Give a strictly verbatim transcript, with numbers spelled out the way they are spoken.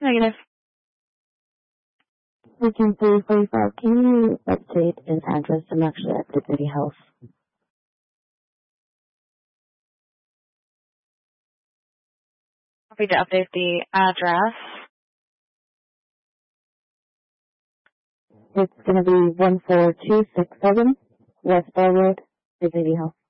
Negative. Weekend three forty-five, can you update an address? I'm actually at Dignity Health. Happy to update the address. It's going to be one four two six seven West Bell Road, Dignity Health.